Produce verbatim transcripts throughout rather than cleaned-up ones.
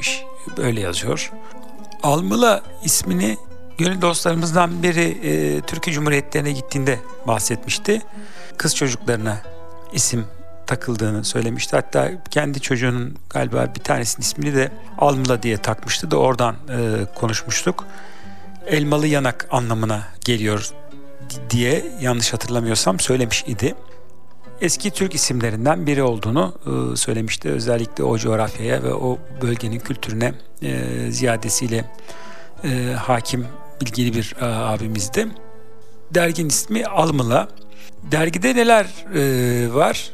demiş. Böyle yazıyor. Almıla ismini gönül dostlarımızdan biri e, Türkiye Cumhuriyetlerine gittiğinde bahsetmişti. Kız çocuklarına isim takıldığını söylemişti. Hatta kendi çocuğunun galiba bir tanesinin ismini de Almıla diye takmıştı da oradan e, konuşmuştuk. Elmalı yanak anlamına geliyor diye yanlış hatırlamıyorsam söylemiş idi. Eski Türk isimlerinden biri olduğunu e, söylemişti. Özellikle o coğrafyaya ve o bölgenin kültürüne e, ziyadesiyle e, hakim, bilgili bir e, abimizdi. Derginin ismi Almıla. Dergide neler e, var?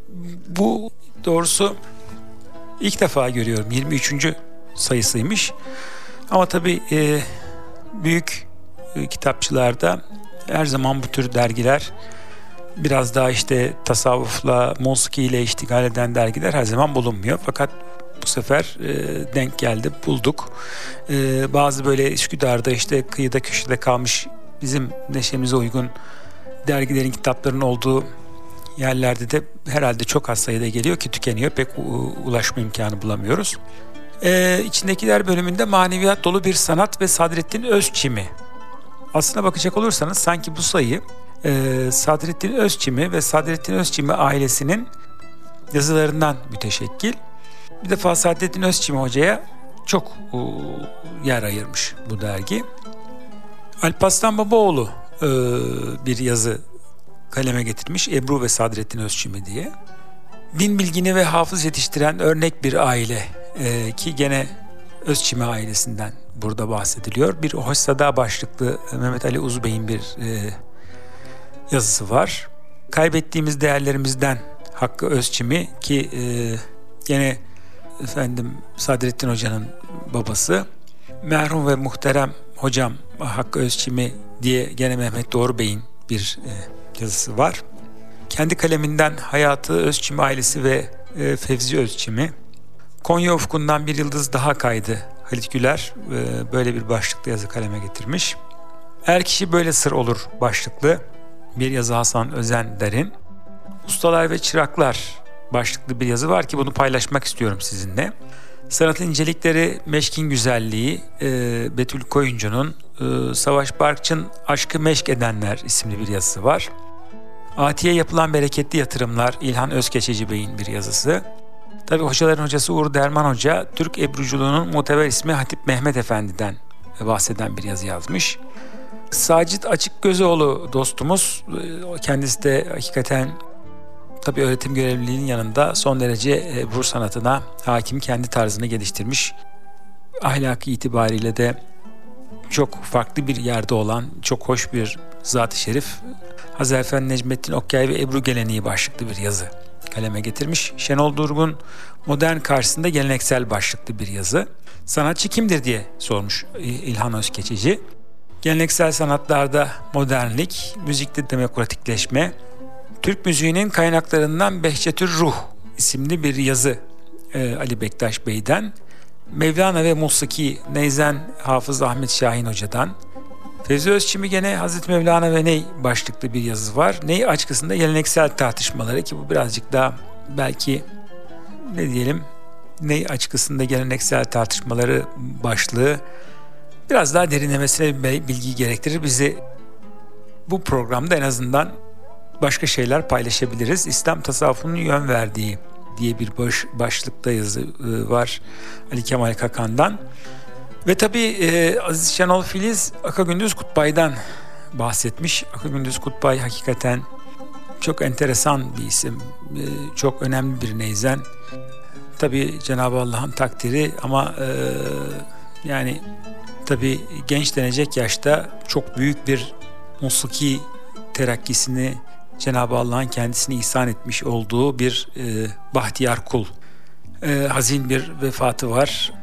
Bu doğrusu ilk defa görüyorum. yirmi üçüncü sayısıymış. Ama tabii e, büyük e, kitapçılarda her zaman bu tür dergiler, biraz daha işte tasavvufla, musiki ile iştigal eden dergiler her zaman bulunmuyor. Fakat bu sefer e, denk geldi, bulduk. E, bazı böyle Üsküdar'da işte kıyıda köşede kalmış, bizim neşemize uygun dergilerin, kitapların olduğu yerlerde de herhalde çok az sayıda geliyor ki tükeniyor. Pek ulaşma imkanı bulamıyoruz. Ee, içindekiler bölümünde maneviyat dolu bir sanat ve Sadrettin Özçimi. Aslına bakacak olursanız sanki bu sayı e, Sadrettin Özçimi ve Sadrettin Özçimi ailesinin yazılarından müteşekkil. Bir defa Sadrettin Özçimi Hoca'ya çok e, yer ayırmış bu dergi. Alparslan Babaoğlu e, bir yazı kaleme getirmiş, Ebru ve Sadrettin Özçimi diye. Din bilgini ve hafız yetiştiren örnek bir aile ee, ki gene Özçimi ailesinden burada bahsediliyor. Bir Hoşsada başlıklı Mehmet Ali Uzbey'in bir e, yazısı var. Kaybettiğimiz değerlerimizden Hakkı Özçimi ki e, gene efendim Sadrettin Hoca'nın babası. Merhum ve muhterem hocam Hakkı Özçimi diye gene Mehmet Doğru Bey'in bir e, yazısı var. Kendi kaleminden Hayatı Özçimi ailesi ve e, Fevzi Özçimi. Konya ufkundan bir yıldız daha kaydı. Halit Güler e, böyle bir başlıklı yazı kaleme getirmiş. Er kişi böyle sır olur başlıklı bir yazı Hasan Özender'in. Ustalar ve çıraklar başlıklı bir yazı var ki bunu paylaşmak istiyorum sizinle. Sanatın incelikleri, meşkin güzelliği, e, Betül Koyuncu'nun e, Savaş Barkç'ın Aşkı Meşk Edenler isimli bir yazısı var. Atiye yapılan bereketli yatırımlar, İlhan Özkeçeci Bey'in bir yazısı. Tabii hocaların hocası Uğur Derman Hoca, Türk ebruculuğunun muteber ismi Hatip Mehmet Efendi'den bahseden bir yazı yazmış. Sacit Açıkgözoğlu dostumuz, kendisi de hakikaten tabii öğretim görevliliğinin yanında son derece ebru sanatına hakim, kendi tarzını geliştirmiş. Ahlaki itibariyle de çok farklı bir yerde olan, çok hoş bir zat-ı şerif. Hazarfen Necmettin Okyay ve Ebru Geleneği başlıklı bir yazı kaleme getirmiş. Şenol Durgun modern karşısında geleneksel başlıklı bir yazı. Sanatçı kimdir diye sormuş İlhan Özkeçeci. Geleneksel sanatlarda modernlik, müzikte demokratikleşme, Türk müziğinin kaynaklarından Behçetür Ruh isimli bir yazı e, Ali Bektaş Bey'den. Mevlana ve Musiki Neyzen Hafız Ahmet Şahin Hoca'dan. Fevzi Özçimi gene Hazreti Mevlana ve Ney başlıklı bir yazı var. Ney açısında geleneksel tartışmaları ki bu birazcık daha belki ne diyelim Ney açısında geleneksel tartışmaları başlığı biraz daha derinlemesine bir bilgi gerektirir. Bizi bu programda en azından başka şeyler paylaşabiliriz. İslam tasavvufunun yön verdiği diye bir baş, başlıkta yazı var Ali Kemal Kakan'dan. Ve tabii e, Aziz Şenol Filiz Akagündüz Kutbay'dan bahsetmiş. Akagündüz Kutbay hakikaten çok enteresan bir isim. E, çok önemli bir neyzen. Tabii Cenab-ı Allah'ın takdiri ama e, yani tabii genç denecek yaşta çok büyük bir musiki terakkisini Cenab-ı Allah'ın kendisine ihsan etmiş olduğu bir e, bahtiyar kul. E, hazin bir vefatı var.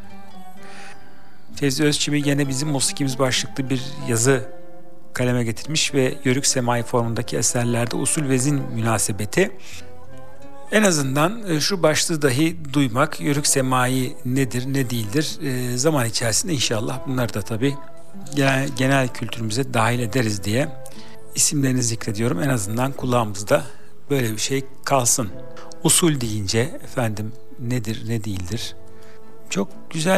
Fevzi Özçimi gene bizim musikimiz başlıklı bir yazı kaleme getirmiş ve Yörük Semai formundaki eserlerde usul vezin münasebeti. En azından şu başlığı dahi duymak, Yörük Semai nedir, ne değildir e, zaman içerisinde inşallah bunları da tabii genel, genel kültürümüze dahil ederiz diye isimlerini zikrediyorum. En azından kulağımızda böyle bir şey kalsın. Usul deyince efendim nedir, ne değildir. Çok güzel